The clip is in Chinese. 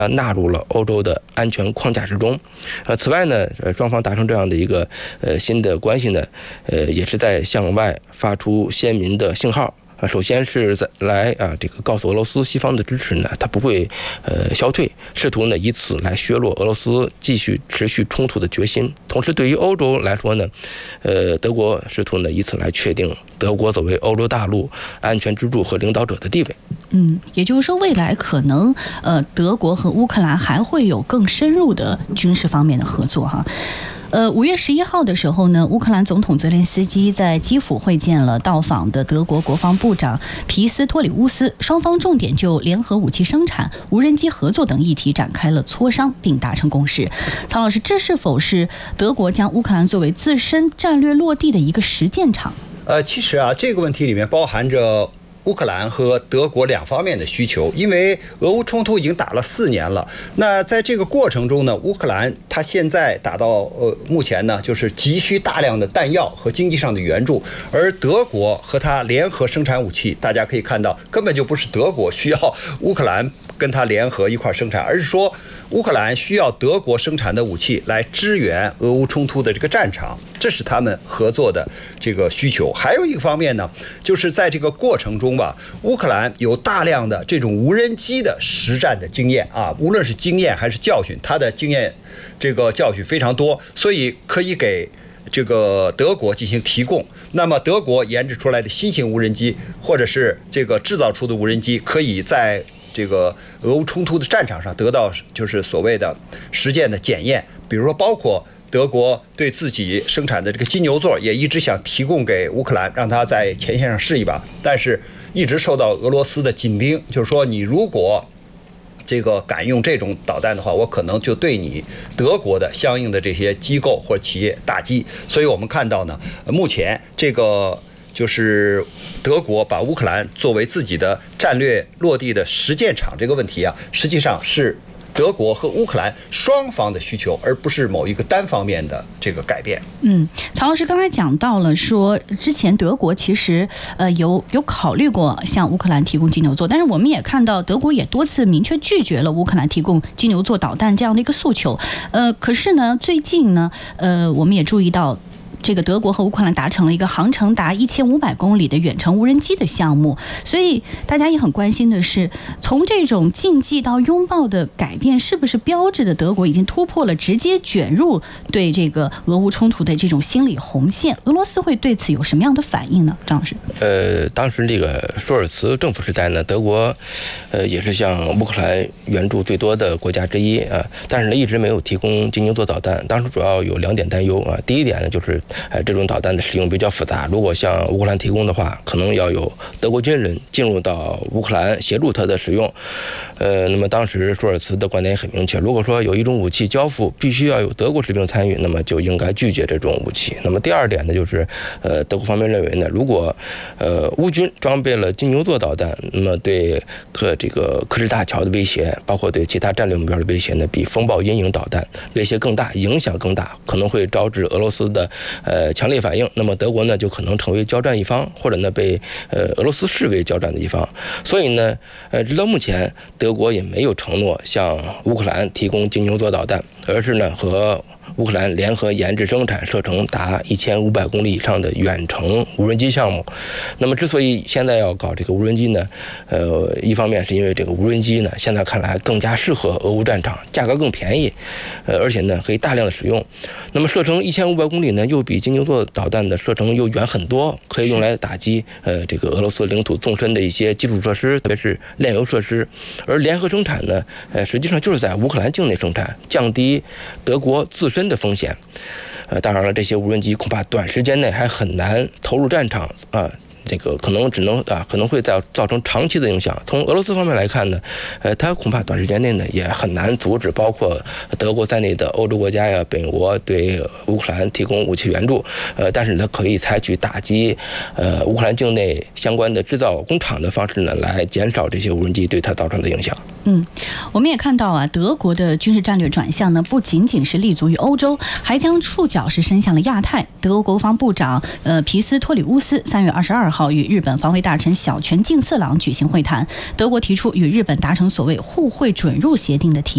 纳入了欧洲的安全框架之中。此外呢，双方达成这样的一个新的关系呢，也是在向外发出鲜明的信号。首先是这个告诉俄罗斯西方的支持呢，它不会消退，试图呢以此来削弱俄罗斯继续持续冲突的决心。同时，对于欧洲来说呢，德国试图呢以此来确定德国作为欧洲大陆安全支柱和领导者的地位。 也就是说，未来可能德国和乌克兰还会有更深入的军事方面的合作哈。5月11号的时候呢，乌克兰总统泽连斯基在基辅会见了到访的德国国防部长皮斯托里乌斯，双方重点就联合武器生产、无人机合作等议题展开了磋商，并达成共识。曹老师，这是否是德国将乌克兰作为自身战略落地的一个实践场？ 其实这个问题里面包含着乌克兰和德国两方面的需求，因为俄乌冲突已经打了4年了。那在这个过程中呢，乌克兰它现在打到目前呢，就是急需大量的弹药和经济上的援助，而德国和它联合生产武器，大家可以看到，根本就不是德国需要乌克兰跟它联合一块生产，而是说乌克兰需要德国生产的武器来支援俄乌冲突的这个战场，这是他们合作的这个需求。还有一个方面呢，就是在这个过程中吧，乌克兰有大量的这种无人机的实战的经验无论是经验还是教训，它的经验这个教训非常多，所以可以给这个德国进行提供。那么德国研制出来的新型无人机，或者是这个制造出的无人机，可以在这个俄乌冲突的战场上得到就是所谓的实践的检验。比如说包括德国对自己生产的这个金牛座也一直想提供给乌克兰，让他在前线上试一把，但是一直受到俄罗斯的紧盯，就是说你如果这个敢用这种导弹的话，我可能就对你德国的相应的这些机构或企业打击。所以我们看到呢，目前这个就是德国把乌克兰作为自己的战略落地的实践场这个问题实际上是德国和乌克兰双方的需求，而不是某一个单方面的这个改变。 曹老师刚才讲到了说，之前德国其实有考虑过向乌克兰提供金牛座，但是我们也看到德国也多次明确拒绝了乌克兰提供金牛座导弹这样的一个诉求。可是呢，最近呢，我们也注意到，这个德国和乌克兰达成了一个航程达1500公里的远程无人机的项目，所以大家也很关心的是，从这种禁忌到拥抱的改变，是不是标志着德国已经突破了直接卷入对这个俄乌冲突的这种心理红线？俄罗斯会对此有什么样的反应呢？张老师， 当时这个舒尔茨政府时代呢，德国也是向乌克兰援助最多的国家之一但是呢一直没有提供金牛座导弹。当时主要有2点担忧第一点呢就是这种导弹的使用比较复杂，如果向乌克兰提供的话，可能要有德国军人进入到乌克兰协助它的使用。那么当时舒尔茨的观点也很明确，如果说有一种武器交付必须要有德国士兵参与，那么就应该拒绝这种武器。那么第二点呢，就是德国方面认为呢，如果乌军装备了金牛座导弹，那么对这个克什大桥的威胁，包括对其他战略目标的威胁呢，比风暴阴影导弹威胁更大，影响更大，可能会招致俄罗斯的强烈反应。那么德国呢就可能成为交战一方，或者呢被俄罗斯视为交战的一方。所以呢直到目前德国也没有承诺向乌克兰提供金牛座导弹，而是呢和乌克兰联合研制生产射程达1500公里以上的远程无人机项目。那么之所以现在要搞这个无人机呢，一方面是因为这个无人机呢现在看来更加适合俄乌战场，价格更便宜，而且呢可以大量的使用。那么射程1500公里呢又比金牛座导弹的射程又远很多，可以用来打击这个俄罗斯领土纵深的一些基础设施，特别是炼油设施。而联合生产呢实际上就是在乌克兰境内生产，降低德国自身的风险。当然了，这些无人机恐怕短时间内还很难投入战场这个可能会造成长期的影响。从俄罗斯方面来看呢，它恐怕短时间内呢也很难阻止包括德国在内的欧洲国家呀、北国对乌克兰提供武器援助。但是它可以采取打击乌克兰境内相关的制造工厂的方式呢，来减少这些无人机对它造成的影响。 我们也看到德国的军事战略转向呢，不仅仅是立足于欧洲，还将触角是伸向了亚太。德国国防部长皮斯托里乌斯3月22号与日本防卫大臣小泉进次郎举行会谈，德国提出与日本达成所谓互惠准入协定的提议。